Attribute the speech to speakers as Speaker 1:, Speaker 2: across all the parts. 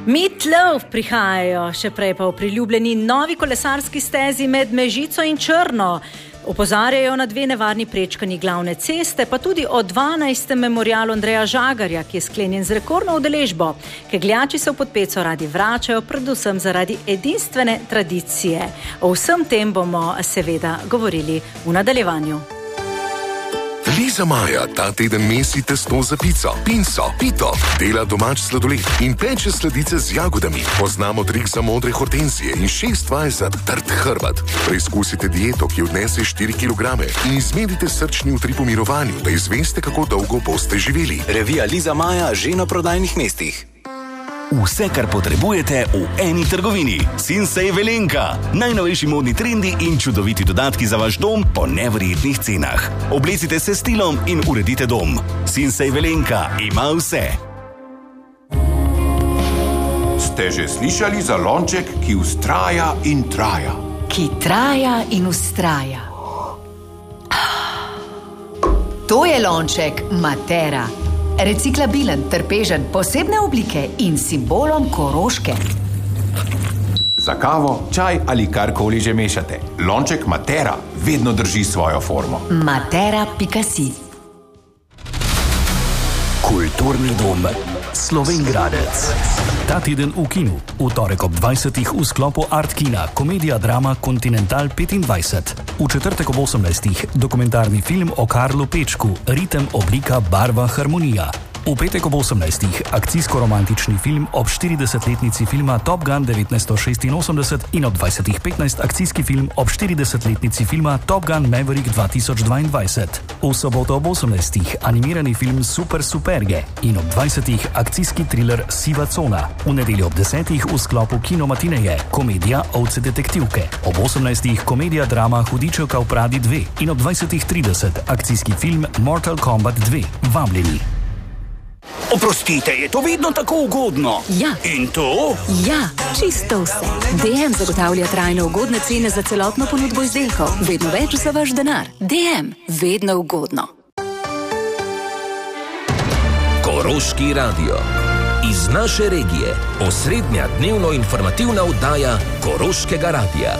Speaker 1: Meatloaf prihajajo, še prej pa v priljubljeni novi kolesarski stezi med Mežico in Črno. Opozarjajo na 2 nevarni prečkanji glavne ceste, pa tudi o 12. memorialu Andreja Žagarja, ki je sklenjen z rekordno udeležbo. Kegljači se v Podpeco radi vračajo, predvsem zaradi edinstvene tradicije. O vsem tem bomo seveda govorili v nadaljevanju.
Speaker 2: Liza Maja ta teden mesi testo za pico, pinso, pito, dela domač sladoled in peče sladice z jagodami. Poznamo trik za modre hortenzije in 6 vaj za trd hrbet. Preizkusite dieto, ki odnese 4 kg in izmerite srčni utrip v mirovanju, da izveste, kako dolgo boste živeli.
Speaker 3: Revija Liza Maja že na prodajnih mestih. Vse, kar potrebujete v eni trgovini. Sinsay Velenka. Najnovejši modni trendi in čudoviti dodatki za vaš dom po neverjetnih cenah. Oblecite se stilom in uredite dom. Sinsay Velenka ima vse.
Speaker 4: Ste že slišali za lonček, ki vztraja in traja?
Speaker 5: Ki traja in vztraja. To je lonček Matera. Reciklabilen, trpežen, posebne oblike in simbolom Koroške.
Speaker 4: Za kavo, čaj ali karkoli že mešate. Lonček Matera vedno drži svojo formo.
Speaker 5: Matera.si.
Speaker 3: Kulturni dom Slovenj Gradec.
Speaker 6: Ta teden v kinu, v torek ob 20. v sklopu Art Kina, komedija drama Continental 25. V četrtek ob 18. dokumentarni film o Karlu Pečku, Ritem, oblika, barva, harmonija. V petek ob 18. akcijsko-romantični film ob 40-letnici filma Top Gun 1986 in ob 20.15 akcijski film ob 40-letnici filma Top Gun Maverick 2022. V soboto ob 18. animirani film Super Superge in ob 20. akcijski thriller Siva cona. V nedeljo ob 10. v sklopu Kinomatineje komedija Ovce detektivke. Ob 18. komedija drama Hudičevka v Pradi 2 in ob 20.30 akcijski film Mortal Kombat 2. Vabljeni.
Speaker 7: Oprostite, je to vedno tako ugodno?
Speaker 5: Ja.
Speaker 7: In to?
Speaker 5: Ja, čisto vse. DM zagotavlja trajno ugodne cene za celotno ponudbo izdelkov. Vedno več za vaš denar. DM, vedno ugodno.
Speaker 8: Koroški radio. Iz naše regije. Osrednja dnevno informativna oddaja Koroškega radia.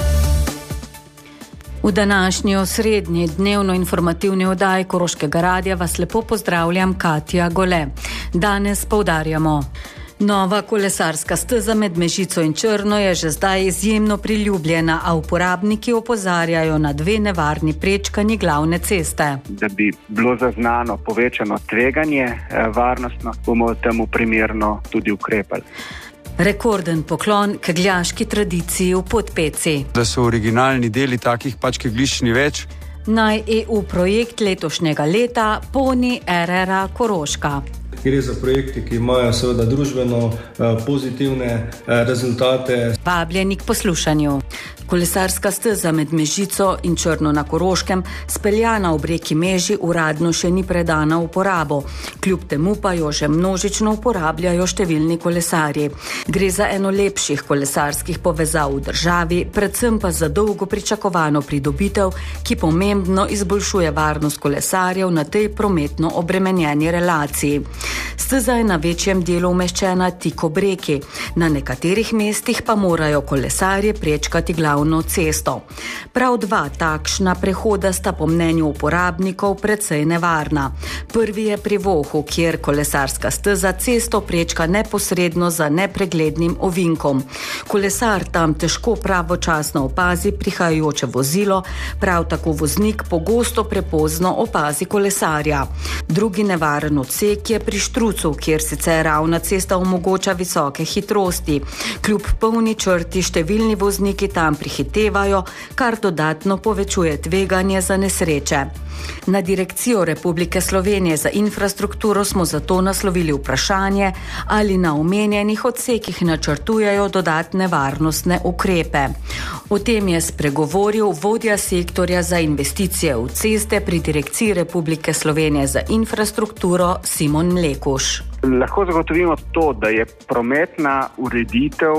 Speaker 1: V današnji osrednji dnevno informativni oddaji Koroškega radia vas lepo pozdravljam, Katja Gole. Danes poudarjamo. Nova kolesarska steza med Mežico in Črno je že zdaj izjemno priljubljena, a uporabniki opozarjajo na 2 nevarni prečkanji glavne ceste.
Speaker 9: Da bi bilo zaznano povečano tveganje varnostno, bomo temu primerno tudi ukrepali.
Speaker 1: Rekorden poklon kegljaški tradiciji v Podpeci.
Speaker 10: Da so originalni deli takih keglišč ni več.
Speaker 1: Naj EU projekt letošnjega leta Poni RR Koroška.
Speaker 11: Gre za projekte, ki imajo seveda družbeno pozitivne rezultate.
Speaker 1: Vabljeni k poslušanju. Kolesarska steza med Mežico in Črno na Koroškem, speljana ob reki Meži, uradno še ni predana v uporabo. Kljub temu pa jo že množično uporabljajo številni kolesarji. Gre za eno lepših kolesarskih povezav v državi, predvsem pa za dolgo pričakovano pridobitev, ki pomembno izboljšuje varnost kolesarjev na tej prometno obremenjeni relaciji. Steza je na večjem delu umeščena tik ob reki. Na nekaterih mestih pa morajo kolesarji prečkati glavno cesto. Prav 2 takšna prehoda sta po mnenju uporabnikov precej nevarna. Prvi je pri Vohu, kjer kolesarska steza cesto prečka neposredno za nepreglednim ovinkom. Kolesar tam težko pravočasno opazi prihajajoče vozilo, prav tako voznik pogosto prepozno opazi kolesarja. Drugi nevaren odsek je pri Štrucu, kjer sicer ravna cesta omogoča visoke hitrosti. Kljub polni črti številni vozniki tam prihitevajo, kar dodatno povečuje tveganje za nesreče. Na Direkcijo Republike Slovenije za infrastrukturo smo zato naslovili vprašanje, ali na omenjenih odsekih načrtujejo dodatne varnostne ukrepe. O tem je spregovoril vodja sektorja za investicije v ceste pri Direkciji Republike Slovenije za infrastrukturo Simon Mlekuš.
Speaker 9: Lahko zagotovimo to, da je prometna ureditev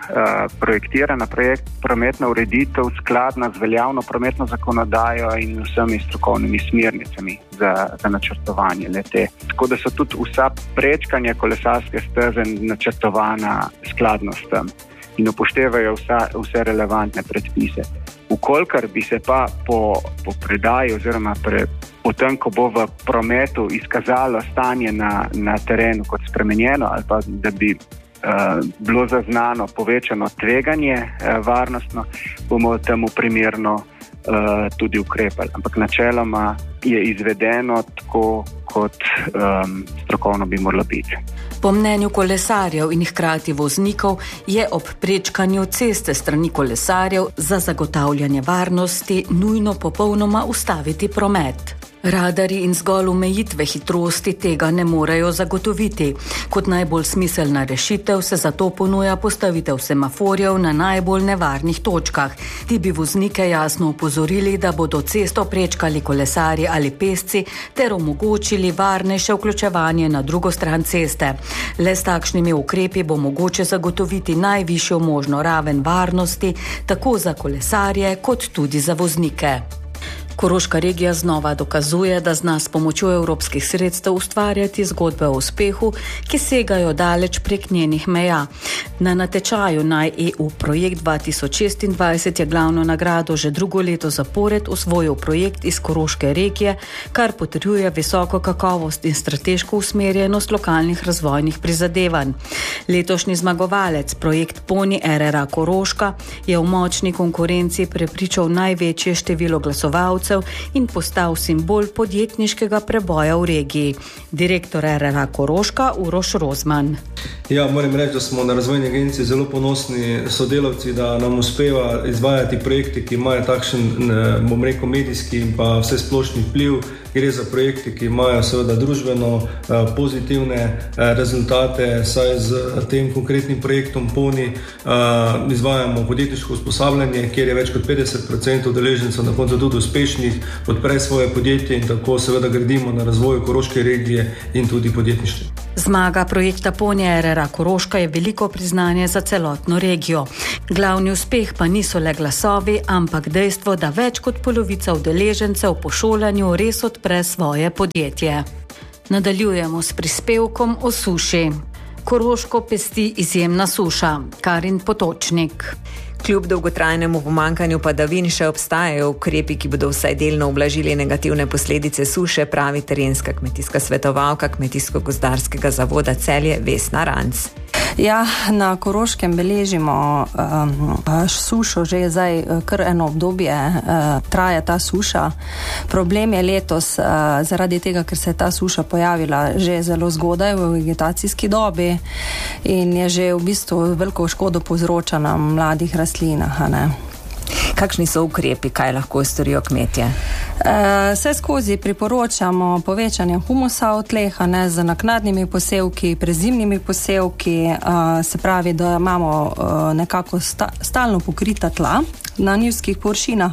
Speaker 9: projektirana prometna ureditev skladna z veljavno prometno zakonodajo in vsemi strokovnimi smernicami za načrtovanje le-te. Tako da so tudi vsa prečkanja kolesarske steze načrtovana skladno s tem in upoštevajo vse relevantne predpise. Ukolikor bi se pa po predaji oziroma potem, ko bo v prometu izkazalo stanje na terenu kot spremenjeno ali pa da bi bilo zaznano povečano tveganje varnostno, bomo temu primerno tudi ukrepali. Ampak načeloma je izvedeno tako, kot strokovno bi moralo biti.
Speaker 1: Po mnenju kolesarjev in hkrati voznikov je ob prečkanju ceste strani kolesarjev za zagotavljanje varnosti nujno popolnoma ustaviti promet. Radarji in zgolj omejitve hitrosti tega ne morejo zagotoviti. Kot najbolj smiselna rešitev se zato ponuja postavitev semaforjev na najbolj nevarnih točkah. Ti bi voznike jasno opozorili, da bodo cesto prečkali kolesarji ali pešci ter omogočili varnejše vključevanje na drugo stran ceste. Le s takšnimi ukrepi bo mogoče zagotoviti najvišjo možno raven varnosti tako za kolesarje kot tudi za voznike. Koroška regija znova dokazuje, da zna s pomočjo evropskih sredstev ustvarjati zgodbe o uspehu, ki segajo daleč prek njenih meja. Na natečaju Naj EU projekt 2026 je glavno nagrado že drugo leto zapored osvojil projekt iz Koroške regije, kar potrjuje visoko kakovost in strateško usmerjenost lokalnih razvojnih prizadevanj. Letošnji zmagovalec, projekt Poni RRA Koroška, je v močni konkurenci prepričal največje število glasovalcev in postal simbol podjetniškega preboja v regiji. Direktor RRA Koroška Uroš Rozman.
Speaker 11: Ja, moram reči, da smo na razvojni agenciji zelo ponosni sodelavci, da nam uspeva izvajati projekte, ki imajo takšen, bom rekel, medijski in pa vse splošni vpliv. Gre za projekte, ki imajo seveda družbeno pozitivne rezultate, saj z tem konkretnim projektom Poni izvajamo podjetniško usposabljanje, kjer je več kot 50% udeležencev na koncu tudi uspešnih, odpre svoje podjetje in tako seveda gradimo na razvoju Koroške regije in tudi podjetništva.
Speaker 1: Zmaga projekta Poni RRA Koroška je veliko priznanje za celotno regijo. Glavni uspeh pa niso le glasovi, ampak dejstvo, da več kot polovica udeležencev po šolanju res odpre svoje podjetje. Nadaljujemo s prispevkom o suši. Koroško pesti izjemna suša. Karin Potočnik.
Speaker 12: Kljub dolgotrajnemu pomanjkanju padavin še obstajajo ukrepi, ki bodo vsaj delno ublažili negativne posledice suše, pravi terenska kmetijska svetovalka Kmetijsko-gozdarskega zavoda Celje Vesna Ranc.
Speaker 13: Ja, na Koroškem beležimo sušo že zdaj kar eno obdobje, traja ta suša. Problem je letos zaradi tega, ker se je ta suša pojavila že zelo zgodaj v vegetacijski dobi in je že v bistvu veliko škodo povzroča na mladih rastlinah, ne.
Speaker 12: Kakšni so ukrepi, kaj lahko storijo kmetje?
Speaker 13: Vse skozi priporočamo povečanje humusa v tleh, z naknadnimi posevki, prezimnimi posevki, se pravi, da imamo nekako stalno pokrita tla na njivskih površinah.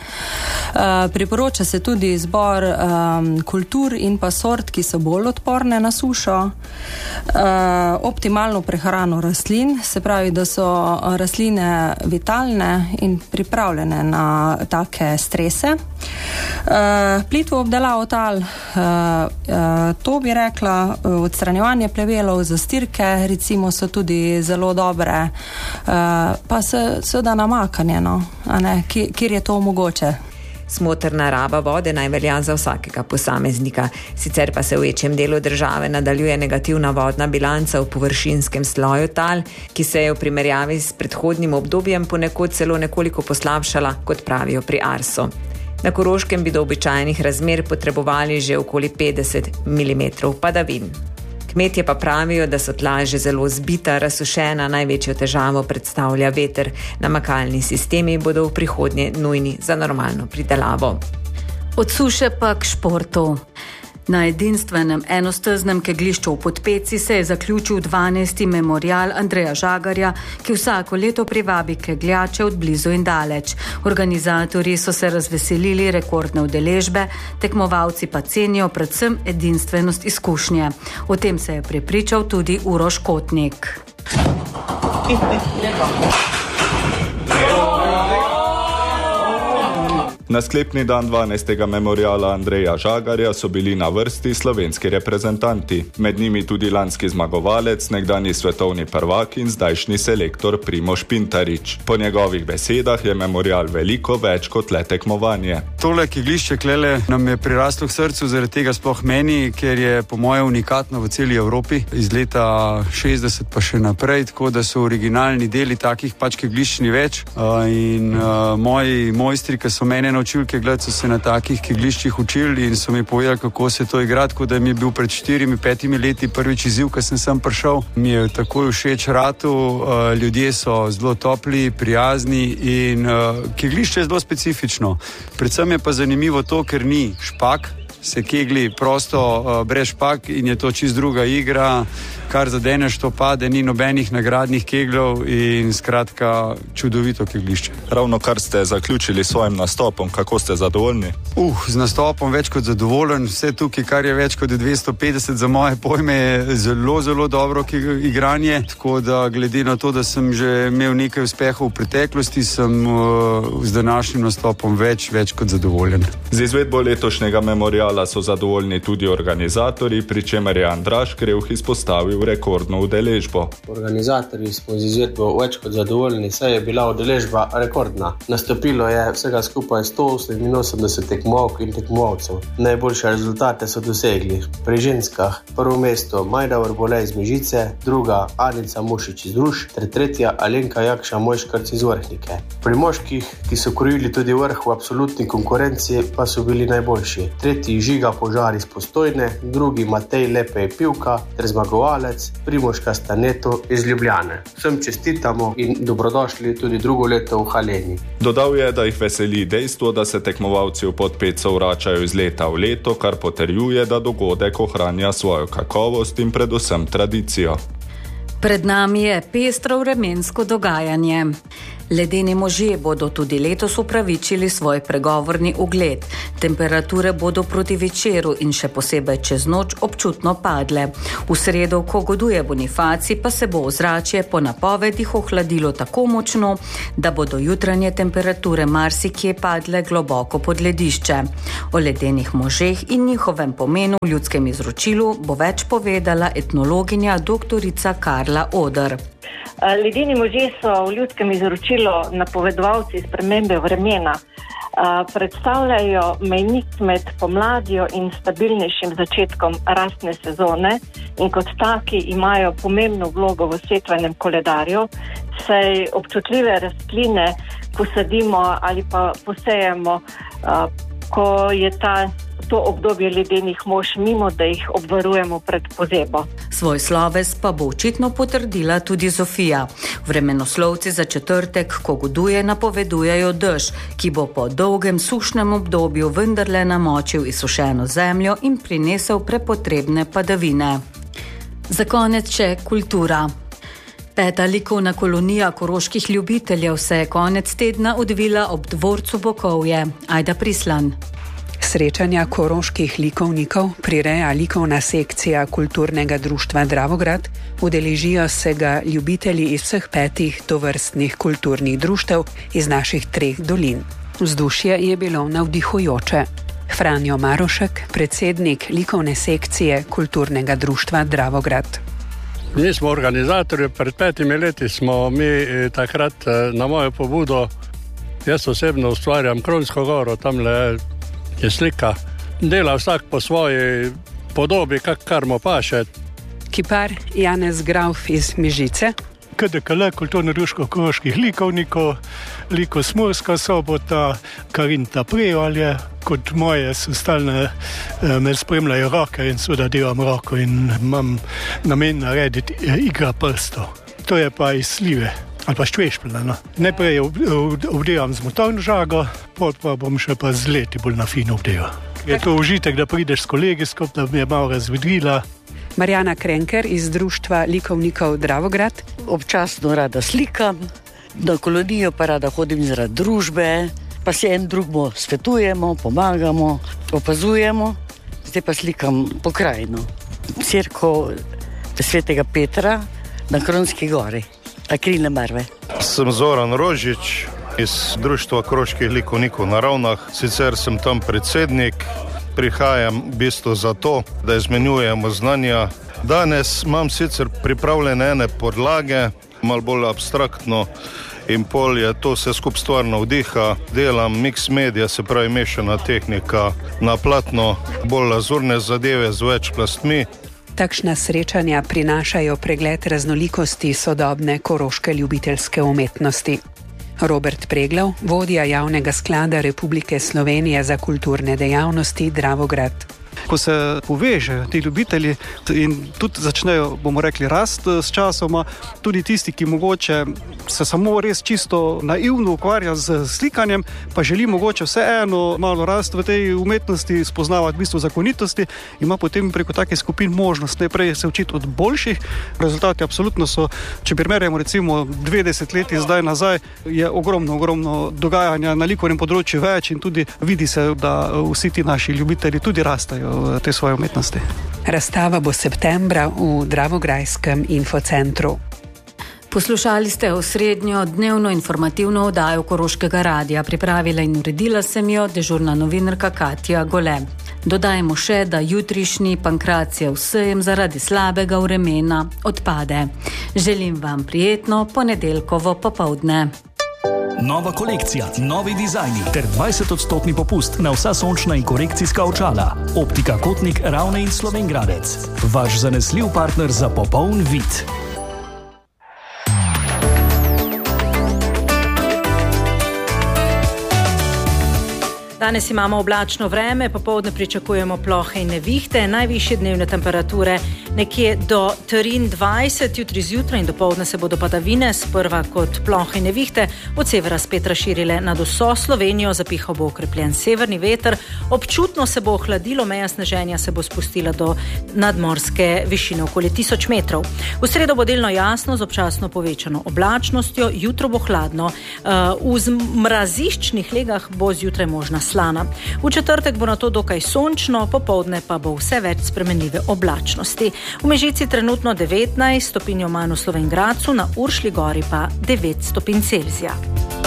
Speaker 13: Priporoča se tudi izbor kultur in pa sort, ki so bolj odporne na sušo, optimalno prehrano rastlin, se pravi, da so rastline vitalne in pripravljene na take strese. Plitvo obdelavo tal, to bi rekla, odstranjevanje plevelov, zastirke recimo so tudi zelo dobre, pa seveda namakanje, kjer je to mogoče.
Speaker 12: Smotrna raba vode naj velja za vsakega posameznika. Sicer pa se v večjem delu države nadaljuje negativna vodna bilanca v površinskem sloju tal, ki se je v primerjavi s predhodnim obdobjem ponekod celo nekoliko poslabšala, kot pravijo pri Arso. Na Koroškem bi do običajnih razmer potrebovali že okoli 50 mm padavin. Kmetje pa pravijo, da so tla že zelo zbita, razsušena, največjo težavo predstavlja veter. Namakalni sistemi bodo v prihodnje nujni za normalno pridelavo.
Speaker 1: Od suše pa k športu. Na edinstvenem enosteznem kegljišču v Podpeci se je zaključil 12. memorial Andreja Žagarja, ki vsako leto privabi kegljače od blizu in daleč. Organizatorji so se razveselili rekordne udeležbe, tekmovalci pa cenijo predvsem edinstvenost izkušnje. O tem se je prepričal tudi Uroš Kotnik.
Speaker 14: Na sklepni dan 12. memoriala Andreja Žagarja so bili na vrsti slovenski reprezentanti. Med njimi tudi lanski zmagovalec, nekdanji svetovni prvak in zdajšnji selektor Primož Pintarič. Po njegovih besedah je memorial veliko več kot le tekmovanje.
Speaker 10: Tole kegljišče klele nam je priraslo k srcu, zaradi tega sploh meni, ker je po moje unikatno v celi Evropi, iz leta 60 pa še naprej, tako da so originalni deli takih kegljišč ni več. Moji mojstri, ki so mene naučili kegljati, so se na takih kegljiščih učili in so mi povedali, kako se to igra, tako da mi je bil pred 4-5 leti prvič izziv, ko sem prišel. Mi je takoj všeč ratu, ljudje so zelo topli, prijazni in kegljišče je zelo specifično. Predvsem je pa zanimivo to, ker ni špak, se kegli prosto brez špak in je to čist druga igra, kar zadeneš, to pade, ni nobenih nagradnih kegljev in skratka čudovito keglišče.
Speaker 14: Ravno kar ste zaključili s svojim nastopom, kako ste zadovoljni?
Speaker 10: Z nastopom več kot zadovoljen, vse tukaj, kar je več kot 250 za moje pojme, je zelo, zelo dobro igranje, tako da glede na to, da sem že imel nekaj uspehov v preteklosti, sem z današnjim nastopom več kot zadovoljen.
Speaker 14: Z izvedbo letošnjega memoriala so zadovoljni tudi organizatorji, pri čemer je Andraž Krevh izpostavil rekordno udeležbo.
Speaker 15: Organizatorji smo z izvedbo več kot zadovoljni, saj je bila udeležba rekordna. Nastopilo je vsega skupaj 188 tekmovalk in tekmovalcev. Najboljše rezultate so dosegli pri ženskah prvo mesto Majda Vrbolej iz Mežice, druga Anica Mušič iz Ruš ter tretja Alenka Jakša Mojškarc iz Vrhnike. Pri moških, ki so krojili tudi vrh v absolutni konkurenci, pa so bili najboljši. Tretji Žiga Požar iz Postojne, drugi Matej Lepej Pivka ter zmagovalec Primož Kastaneto iz Ljubljane. Vsem čestitamo in dobrodošli tudi drugo leto v Haleni.
Speaker 14: Dodal je, da jih veseli dejstvo, da se tekmovalci v Podpeco vračajo iz leta v leto, kar potrjuje, da dogodek ohranja svojo kakovost in predvsem tradicijo.
Speaker 1: Pred nami je pestro vremensko dogajanje. Ledeni možje bodo tudi letos upravičili svoj pregovorni ugled. Temperature bodo proti večeru in še posebej čez noč občutno padle. V sredo, ko goduje Bonifacij, pa se bo ozračje po napovedih ohladilo tako močno, da bodo jutranje temperature marsikje padle globoko pod ledišče. O ledenih možeh in njihovem pomenu v ljudskem izročilu bo več povedala etnologinja doktorica Karla Oder.
Speaker 16: Ledeni možje so v ljudskem izročilu napovedovalci spremembe vremena. Predstavljajo mejnik med pomladjo in stabilnejšim začetkom rastne sezone in kot taki imajo pomembno vlogo v setvenem koledarju, saj občutljive rastline posadimo ali pa posejemo, ko je to obdobje ledenih mož mimo, da jih obvarujemo pred pozebo.
Speaker 1: Svoj sloves pa bo očitno potrdila tudi Zofija. Vremenoslovci za četrtek, ko goduje, napovedujejo dež, ki bo po dolgem sušnem obdobju vendarle namočil izsušeno zemljo in prinesel prepotrebne padavine. Za konec še kultura. 5. likovna kolonija koroških ljubiteljev se je konec tedna odvila ob dvorcu Bokovje. Ajda Prislan.
Speaker 17: Srečanja koroških likovnikov prireja likovna sekcija Kulturnega društva Dravograd, udeležijo se ga ljubitelji iz vseh 5 tovrstnih kulturnih društev iz naših 3 dolin. Vzdušje je bilo navdihujoče. Franjo Marošek, predsednik likovne sekcije Kulturnega društva Dravograd.
Speaker 18: Mi smo organizatorji, pred 5 leti smo mi takrat na mojo pobudo, jaz osebno ustvarjam Kronsko goro, tamle je slika, dela vsak po svoji podobi, kar mu paše.
Speaker 17: Kipar Janez Grauf iz Mežice.
Speaker 19: KDKL, Kulturno društvo koroških likovnikov, Liko Smurska sobota, Karinta Prevalje, kot moje so stalne, me spremljajo roke in seveda delam roko in imam namen narediti Igra prstov. To je pa iz slive. Ali pa štvešpila, no. Najprej obdelam z motorno žago, pot pa bom še pa z leti bolj na fino obdelal. Je to užitek, da prideš s kolegi skupaj, da mi je malo razvedrila.
Speaker 17: Marjana Krenker iz Društva likovnikov Dravograd.
Speaker 20: Občasno rada slikam, na kolonijo pa rada hodim zaradi družbe, pa se en drugmo svetujemo, pomagamo, opazujemo. Zdaj pa slikam pokrajino, cerkev Svetega Petra na Kronski gori. akrilne barve.
Speaker 21: Sem Zoran Rožič iz Društva koroških likovnikov na Ravnah. Sicer sem tam predsednik, prihajam v bistvu zato, da izmenjujemo znanja. Danes imam sicer pripravljene ene podlage, malo bolj abstraktno, in pol je to vse skup stvar navdiha. Delam mix media, se pravi mešana tehnika na platno, bolj lazurne zadeve z več plastmi.
Speaker 17: Takšna srečanja prinašajo pregled raznolikosti sodobne koroške ljubiteljske umetnosti. Robert Preglav, vodja Javnega sklada Republike Slovenije za kulturne dejavnosti Dravograd.
Speaker 22: Ko se povežejo ti ljubitelji in tudi začnejo, bomo rekli, rast s časoma, tudi tisti, ki mogoče se samo res čisto naivno ukvarja z slikanjem, pa želi mogoče vseeno malo rast v tej umetnosti, spoznavati v bistvu zakonitosti, ima potem preko takih skupin možnost najprej se učiti od boljših. Rezultati absolutno so, če primerjamo recimo 20 let zdaj nazaj, je ogromno dogajanja na likovnem področju več in tudi vidi se, da vsi ti naši ljubitelji tudi rastajo v te svoje umetnosti.
Speaker 17: Razstava bo septembra v Dravograjskem infocentru.
Speaker 1: Poslušali ste osrednjo dnevno informativno oddajo Koroškega radia. Pripravila in uredila sem jo dežurna novinarka Katja Gole. Dodajmo še, da jutrišnji Pankracijev sejem zaradi slabega vremena odpade. Želim vam prijetno ponedeljkovo popoldne.
Speaker 6: Nova kolekcija, novi dizajni ter 20% popust na vsa sončna in korekcijska očala. Optika Kotnik, Ravne in Slovengradec. Vaš zanesljiv partner za popoln vid.
Speaker 23: Danes imamo oblačno vreme, popoldne pričakujemo plohe in nevihte, najvišje dnevne temperature nekje do 23, jutri zjutraj in dopoldne se bodo padavine sprva kot plohe in nevihte od severa spet razširile nad vso Slovenijo, zapihal bo okrepljen severni veter, občutno se bo ohladilo, meja sneženja se bo spustila do nadmorske višine okoli 1000 metrov. V sredo bo delno jasno z občasno povečano oblačnostjo, jutro bo hladno, v mraziščnih legah bo zjutraj možna slana. V četrtek bo na to dokaj sončno, popoldne pa bo vse več spremenljive oblačnosti. V Mežici trenutno 19 stopinj manj v Slovengradcu, na Uršlji gori pa 9 stopinj Celzija.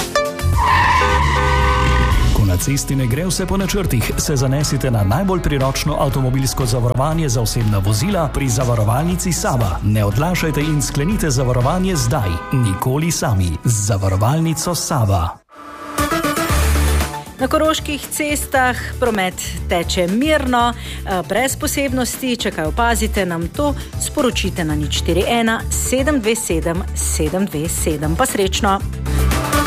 Speaker 6: Ko na cesti ne gre vse po načrtih, se zanesite na najbolj priročno avtomobilsko zavarovanje za osebna vozila pri zavarovalnici Sava. Ne odlašajte in sklenite zavarovanje zdaj, nikoli sami. Z zavarovalnico Sava.
Speaker 23: Na koroških cestah promet teče mirno, brez posebnosti. Če kaj opazite, nam to sporočite na 041 727 727. Pa srečno!